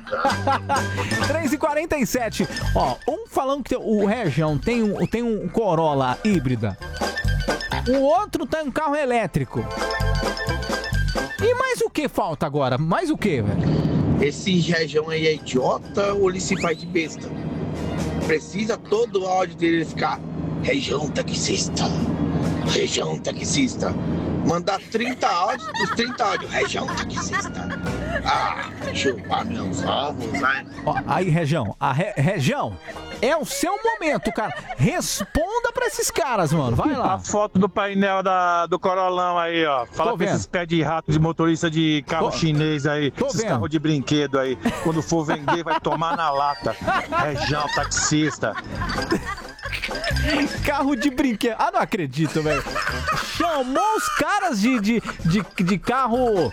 3h47. Ó, falando que o Região tem um Corolla híbrida. O outro tem um carro elétrico. E mais o que falta agora? Mais o que, velho? Esse Região aí é idiota ou ele se faz de besta? Precisa todo o áudio dele ficar Região taxista. Região taxista. Mandar 30 áudios, os 30 áudios. Região taxista. Chupar meus ovos, né? Ó, aí, Região. Região, é o seu momento, cara. Responda pra esses caras, mano. Vai lá. A foto do painel do Corolão aí, ó. Fala pra esses pés de rato de motorista de carro chinês aí. Esses carros de brinquedo aí. Quando for vender, vai tomar na lata. Região taxista. Carro de brinquedo. Não acredito, velho. Chamou os caras de carro.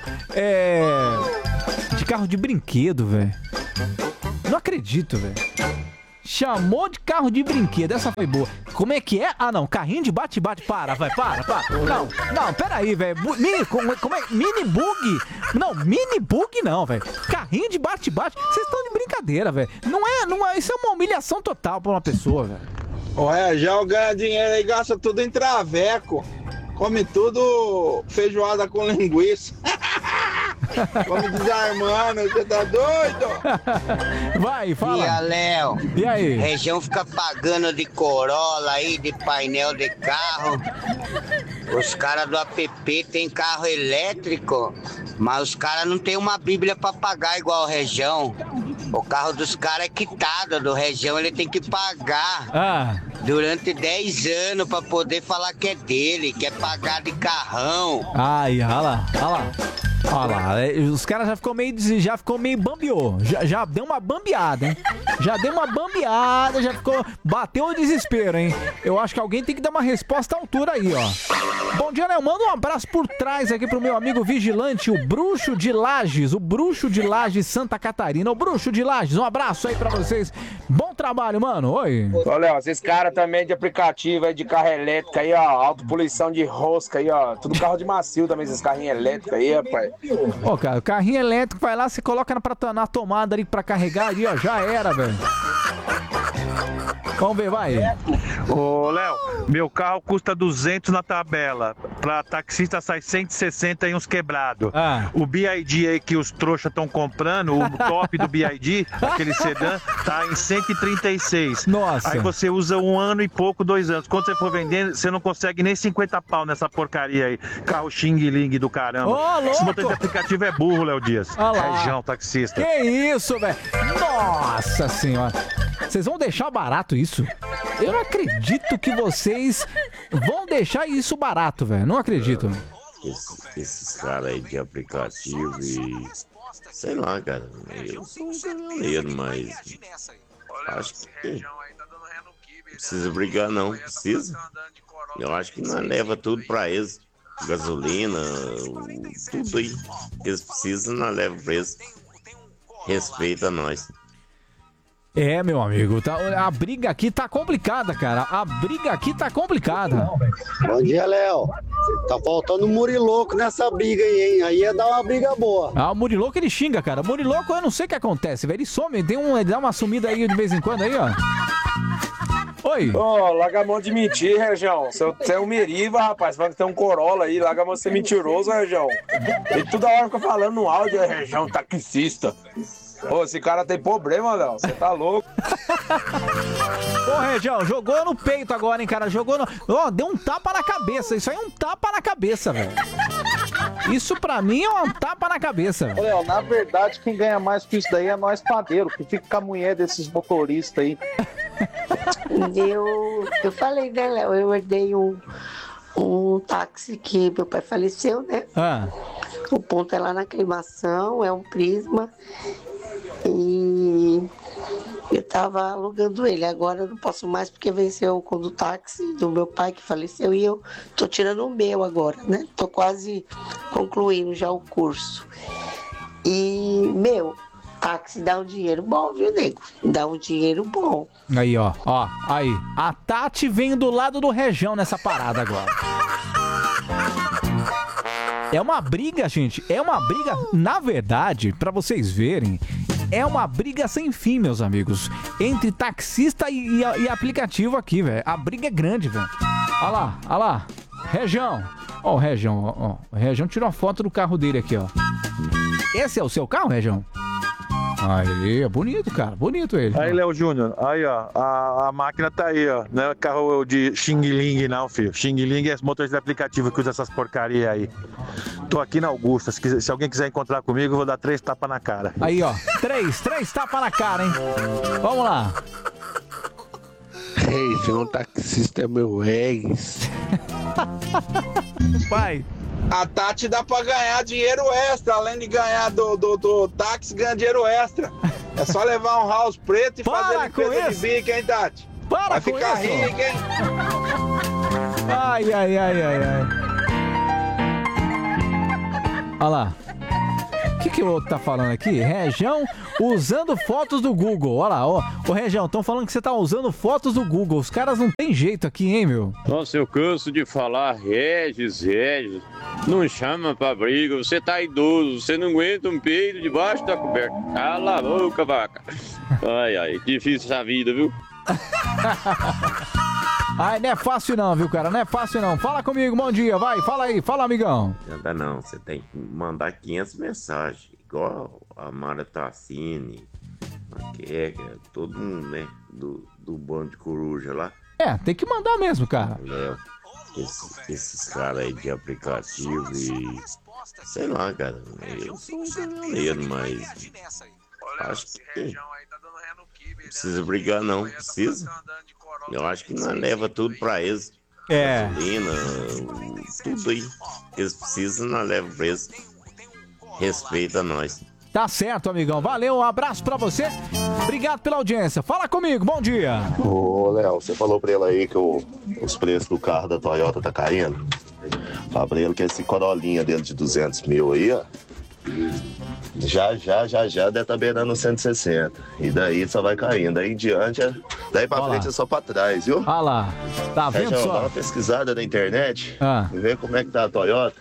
De carro de brinquedo, velho. Não acredito, velho. Chamou de carro de brinquedo. Essa foi boa. Como é que é? Não. Carrinho de bate-bate. Para. Não, peraí, velho. Como é? Mini bug? Não, mini bug não, velho. Carrinho de bate-bate. Vocês estão de brincadeira, velho. Não é. Isso é uma humilhação total pra uma pessoa, velho. O Região ganha dinheiro e gasta tudo em traveco. Come tudo feijoada com linguiça. Come desarmando, você tá doido? Vai, fala. E a Léo? E aí? Região fica pagando de Corolla aí, de painel de carro. Os caras do app tem carro elétrico, mas os caras não tem uma bíblia pra pagar igual o Região. O carro dos caras é quitado, do Região ele tem que pagar durante 10 anos pra poder falar que é dele, que é pagar de carrão. Olha lá. Os caras já ficou meio bambiou. Já deu uma bambeada, hein? Bateu o desespero, hein? Eu acho que alguém tem que dar uma resposta à altura aí, ó. Bom dia, Léo. Manda um abraço por trás aqui pro meu amigo vigilante, o Bruxo de Lages, Santa Catarina. O Bruxo de Lages, um abraço aí pra vocês. Bom trabalho, mano. Oi. Ô, Léo, esses caras também de aplicativo aí, de carro elétrico aí, ó, autopoluição de rosca aí, ó, tudo carro de macio também, esses carrinhos elétricos aí, rapaz. Ô, cara, o carrinho elétrico vai lá, você coloca na tomada ali pra carregar ali, ó, já era, velho. Vamos ver, vai. Ô, Léo, meu carro custa 200 na tabela. Pra taxista sai 160 e uns quebrados. O BID aí que os trouxas estão comprando, o top do BID, aquele sedã, tá em 136. Nossa. Aí você usa 1 ano e pouco, 2 anos. Quando você for vendendo, você não consegue nem 50 pau nessa porcaria aí. Carro xing-ling do caramba. Ô, esse motor de aplicativo é burro, Léo Dias. Região taxista. Que isso, velho. Nossa senhora. Vocês vão deixar barato isso? Eu não acredito que vocês vão deixar isso barato, velho. Não acredito. Esses caras aí de aplicativo e... Sei lá, cara. Eu sou um caminhoneiro, mas... Acho que não precisa brigar, não. Precisa. Eu acho que nós leva tudo pra eles. Gasolina, tudo aí. Eles precisam, nós leva pra eles. Respeita nós. É, meu amigo, a briga aqui tá complicada, cara. A briga aqui tá complicada. Bom dia, Léo. Tá faltando um Muriloco nessa briga aí, hein? Aí ia dar uma briga boa. Ah, o Muriloco ele xinga, cara. O Muriloco eu não sei o que acontece, velho. Ele some, ele dá uma sumida aí de vez em quando aí, ó. Oi. Larga a mão de mentir, Região. Você é um Meriva, rapaz. Vai ter um Corolla aí. Larga a mão de ser mentiroso, Região. Ele toda hora fica falando no áudio, Região taxista. Ô, esse cara tem problema, Léo. Você tá louco. Ô, Região, jogou no peito agora, hein, cara. Jogou no... Ó, deu um tapa na cabeça. Isso aí é um tapa na cabeça, velho. Isso pra mim é um tapa na cabeça. Ô, Léo, na verdade, quem ganha mais com isso daí é nós padeiros, que fica com a mulher desses motoristas aí. Eu falei, né, Léo? Eu herdei um táxi que meu pai faleceu, né? O ponto é lá na Aclimação, é um Prisma. E eu tava alugando ele. Agora eu não posso mais porque venceu o do táxi do meu pai que faleceu e eu tô tirando o meu agora, né? Tô quase concluindo já o curso. E, táxi dá um dinheiro bom, viu, nego? Dá um dinheiro bom. Aí, ó, aí. A Tati vem do lado do Região nessa parada agora. É uma briga, gente. É uma briga, na verdade, pra vocês verem, é uma briga sem fim, meus amigos. Entre taxista e aplicativo aqui, velho. A briga é grande, velho. Olha lá. Região. Ó, o Região, ó. O Região tirou uma foto do carro dele aqui, ó. Esse é o seu carro, Região? Aí, é bonito, cara. Bonito ele. Aí, Léo Júnior. Aí, ó. A máquina tá aí, ó. Não é carro de Xing Ling, não, filho. Xing Ling é motores de aplicativo que usa essas porcarias aí. Tô aqui na Augusta. Se alguém quiser encontrar comigo, eu vou dar 3 tapas na cara. Aí, ó. 3 tapas na cara, hein? Vamos lá. Região taxista é meu ex. Pai. A Tati dá pra ganhar dinheiro extra, além de ganhar do táxi, ganha dinheiro extra. É só levar um house preto e fazer limpeza de bico, hein, Tati? Vai ficar rico, hein? Ai. Olha lá. O que o outro tá falando aqui? Região usando fotos do Google. Olha lá, ó. Ô, Região, estão falando que você tá usando fotos do Google. Os caras não tem jeito aqui, hein, meu? Nossa, eu canso de falar Regis. Não chama pra briga. Você tá idoso. Você não aguenta um peido debaixo da coberta. Cala a boca, vaca. Ai, difícil essa vida, viu? Ai, não é fácil não, viu, cara? Não é fácil não. Fala comigo, bom dia, vai. Fala aí, fala, amigão. Não, você tem que mandar 500 mensagens. Igual a Mara Tassini, a Kega, todo mundo, né? Do bando de coruja lá. É, tem que mandar mesmo, cara. Léo, esses caras aí de aplicativo e... Sei lá, cara. Eu sou um caminhoneiro, mas... Acho que... Não precisa brigar, não. Precisa. Eu acho que nós leva tudo pra eles. Gasolina, tudo aí. Eles precisam, nós leva pra eles. Respeita nós. Tá certo, amigão. Valeu, um abraço pra você. Obrigado pela audiência. Fala comigo, bom dia. Ô, Léo, você falou pra ele aí que os preços do carro da Toyota tá caindo. Fala pra ele que esse Corolinha dele de 200 mil aí, ó. Já deve estar beirando 160. E daí só vai caindo. Daí em diante, daí pra frente é só pra trás, viu? Olha lá. Tá vendo só? Dá uma pesquisada na internet. E vê como é que tá a Toyota.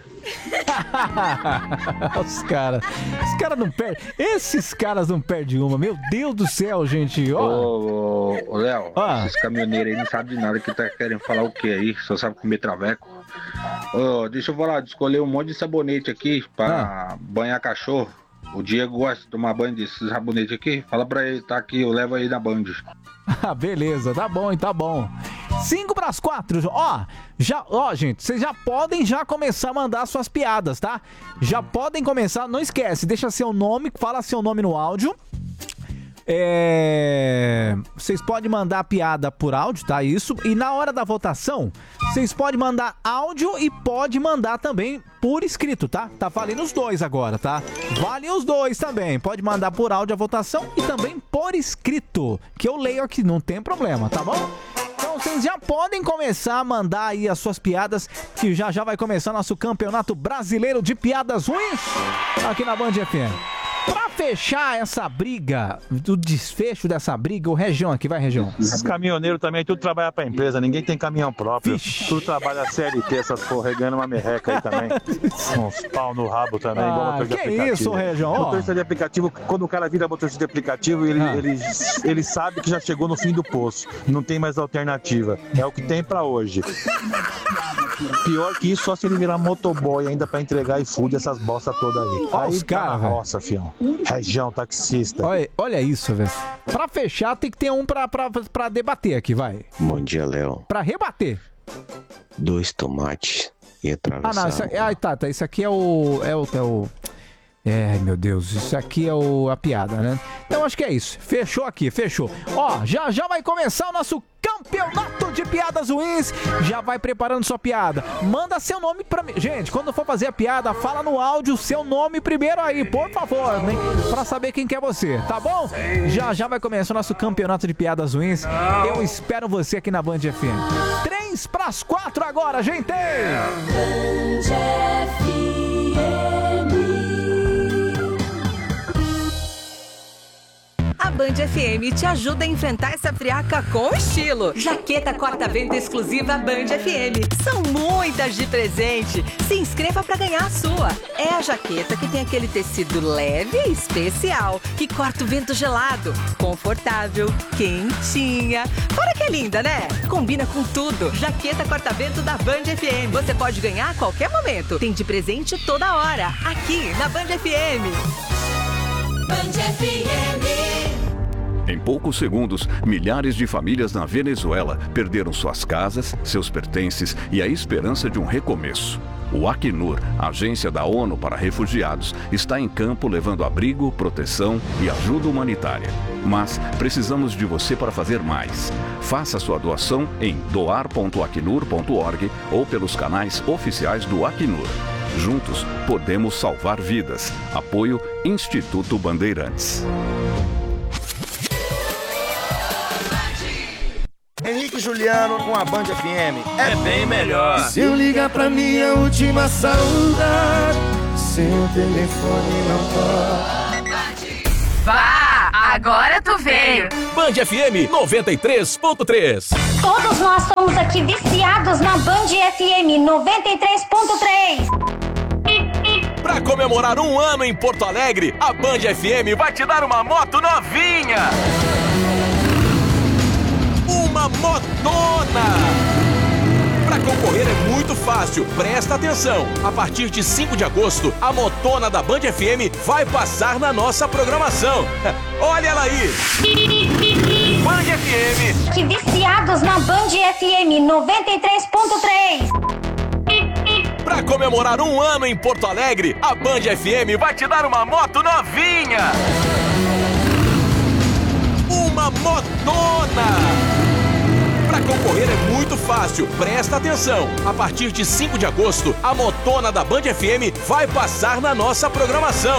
Os caras não perdem. Esses caras não perdem uma. Meu Deus do céu, gente. Ô, Léo, esses caminhoneiros aí não sabem de nada que tá querendo falar o que aí. Só sabe comer traveco. Deixa eu falar, escolher um monte de sabonete aqui pra banhar cachorro. O Diego gosta de tomar banho desses sabonetes aqui. Fala pra ele, tá aqui, eu levo aí na Band. Beleza, tá bom, tá bom. 5:45. Gente, vocês já podem começar a mandar suas piadas, tá? Já podem começar, não esquece, deixa seu nome, fala seu nome no áudio. Vocês podem mandar piada por áudio, tá? Isso. E na hora da votação, vocês podem mandar áudio e pode mandar também por escrito, tá? Tá valendo os dois agora, tá? Vale os dois também. Pode mandar por áudio a votação e também por escrito, que eu leio aqui, não tem problema, tá bom? Então vocês já podem começar a mandar aí as suas piadas, que já vai começar nosso Campeonato Brasileiro de Piadas Ruins aqui na Band FM. Pra fechar essa briga, do desfecho dessa briga, o Região aqui, vai, Região. Esses caminhoneiros também, tudo trabalha pra empresa, ninguém tem caminhão próprio. Tudo trabalha CLT, essas porra, regando uma merreca aí também. Uns pau no rabo também, igual motorista de aplicativo. Isso, Região? Motorista de aplicativo, quando o cara vira motorista de aplicativo, ele sabe que já chegou no fim do poço. Não tem mais alternativa. É o que tem pra hoje. Pior que isso, só se ele virar motoboy ainda pra entregar iFood, essas bosta todas aí. Olha aí os caras, velho. Nossa, fião. Região, taxista. Olha isso, velho. Pra fechar, tem que ter um pra debater aqui, vai. Bom dia, Léo. Pra rebater. 2 tomates e atravessar. Não, tá. Isso aqui é o... meu Deus, isso aqui é a piada, né? Então acho que é isso. Fechou aqui, fechou. Ó, já vai começar o nosso Campeonato de Piadas Ruins. Já vai preparando sua piada. Manda seu nome pra mim. Gente, quando for fazer a piada, fala no áudio seu nome primeiro aí, por favor, né? Pra saber quem que é você, tá bom? Já vai começar o nosso Campeonato de Piadas Ruins. Eu espero você aqui na Band FM. 3:4 agora, gente! Band FM. A Band FM te ajuda a enfrentar essa friaca com estilo. Jaqueta corta-vento exclusiva Band FM. São muitas de presente. Se inscreva para ganhar a sua. É a jaqueta que tem aquele tecido leve e especial, que corta o vento gelado, confortável, quentinha. Fora que é linda, né? Combina com tudo. Jaqueta corta-vento da Band FM. Você pode ganhar a qualquer momento. Tem de presente toda hora, aqui na Band FM. Band FM. Em poucos segundos, milhares de famílias na Venezuela perderam suas casas, seus pertences e a esperança de um recomeço. O Acnur, agência da ONU para refugiados, está em campo levando abrigo, proteção e ajuda humanitária. Mas precisamos de você para fazer mais. Faça sua doação em doar.acnur.org ou pelos canais oficiais do Acnur. Juntos, podemos salvar vidas. Apoio Instituto Bandeirantes. Henrique e Juliano com a Band FM é bem melhor. Se eu ligar pra minha última saudade, seu telefone não toca. Vá, agora tu veio. Band FM 93.3. Todos nós somos aqui viciados na Band FM 93.3. Pra comemorar 1 ano em Porto Alegre, a Band FM vai te dar uma moto novinha. Uma motona! Pra concorrer é muito fácil, presta atenção. A partir de 5 de agosto, a motona da Band FM vai passar na nossa programação. Olha ela aí! Band FM! Que viciados na Band FM 93.3. Pra comemorar 1 ano em Porto Alegre, a Band FM vai te dar uma moto novinha! Uma motona! Para concorrer é muito fácil, presta atenção. A partir de 5 de agosto, a motona da Band FM vai passar na nossa programação.